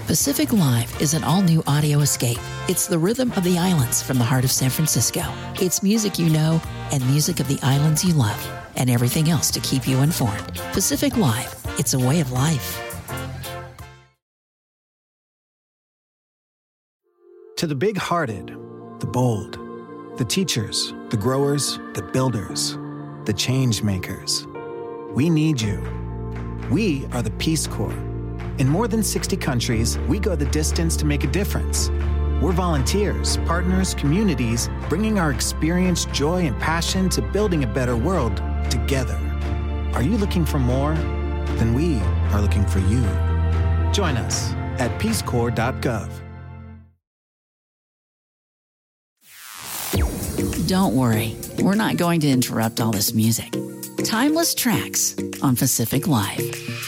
Pacific Live is an all-new audio escape. It's the rhythm of the islands from the heart of San Francisco. It's music you know and music of the islands you love and everything else to keep you informed. Pacific Live, it's a way of life. To the big-hearted, the bold, the teachers, the growers, the builders, the change makers, we need you. We are the Peace Corps. In more than 60 countries, we go the distance to make a difference. We're volunteers, partners, communities, bringing our experience, joy, and passion to building a better world together. Are you looking for more? Then we are looking for you. Join us at peacecorps.gov. Don't worry, we're not going to interrupt all this music. Timeless tracks on Pacific Live.